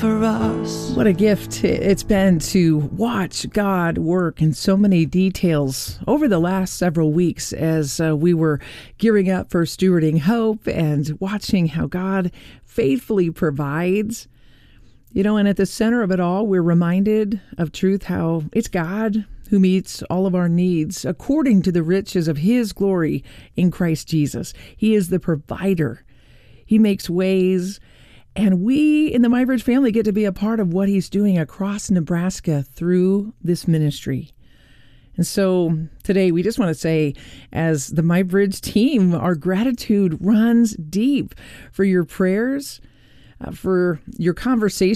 for us. What a gift it's been to watch God work in so many details over the last several weeks as we were gearing up for Stewarding Hope and watching how God faithfully provides. You know, and at the center of it all, we're reminded of truth, how it's God who meets all of our needs according to the riches of His glory in Christ Jesus. He is the provider. He makes ways. And we in the MyBridge family get to be a part of what He's doing across Nebraska through this ministry. And so today we just want to say, as the MyBridge team, our gratitude runs deep for your prayers, for your conversation